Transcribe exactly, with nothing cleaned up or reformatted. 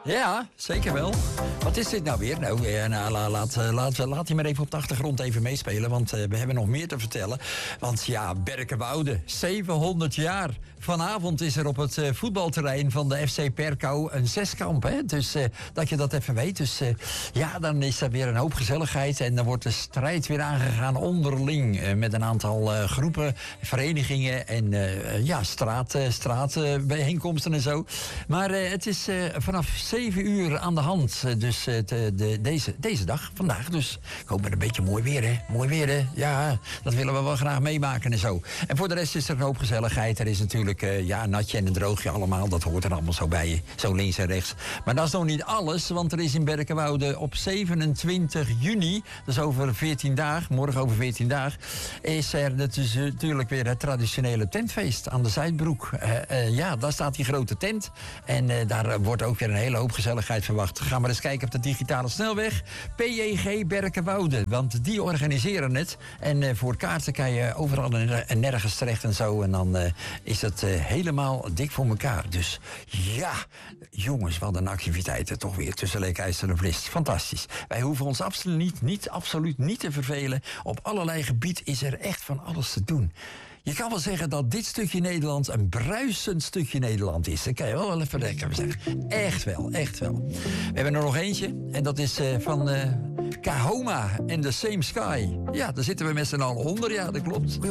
Ja, zeker wel. Wat is dit nou weer? Nou, eh, nou la, laat, uh, laat, laat hij maar even op de achtergrond even meespelen, want uh, we hebben nog meer te vertellen. Want ja, Berkenwoude, zevenhonderd jaar. Vanavond is er op het uh, voetbalterrein van de F C Perkau een zeskamp, hè? Dus uh, dat je dat even weet. Dus uh, ja, dan is er weer een hoop gezelligheid en dan wordt de strijd weer aangegaan onderling uh, met een aantal uh, groepen, verenigingen en uh, ja, straat, uh, straatbijeenkomsten en zo. Maar uh, het is uh, vanaf zeven uur aan de hand. Dus uh, de, de, deze, deze dag, vandaag. Dus ik hoop met een beetje mooi weer, hè. Mooi weer, hè. Ja, dat willen we wel graag meemaken en zo. En voor de rest is er een hoop gezelligheid. Er is natuurlijk, uh, ja, natje en een droogje allemaal. Dat hoort er allemaal zo bij, zo links en rechts. Maar dat is nog niet alles, want er is in Berkenwoude op zevenentwintig juni... dus over veertien dagen, morgen over veertien dagen... is er natuurlijk weer het traditionele tentfeest aan de Zuidbroek. Uh, uh, ja, daar staat die grote tent. En uh, daar uh, wordt ook weer een hele hoop gezelligheid verwacht. Ga maar eens kijken op de digitale snelweg. P J G Berkenwoude, want die organiseren het. En uh, voor kaarten kan je overal en nergens terecht en zo. En dan uh, is het uh, helemaal dik voor elkaar. Dus ja, jongens, wat een activiteiten toch weer tussen Leekijzer en Vlist. Fantastisch. Wij hoeven ons absoluut niet, niet, absoluut niet te vervelen. Op allerlei gebied is er echt van alles te doen. Je kan wel zeggen dat dit stukje Nederland een bruisend stukje Nederland is. Dat kan je wel wel even lekker zeggen. Echt wel, echt wel. We hebben er nog eentje. En dat is uh, van uh, Kahoma en The Same Sky. Ja, daar zitten we met z'n allen onder. Ja, dat klopt.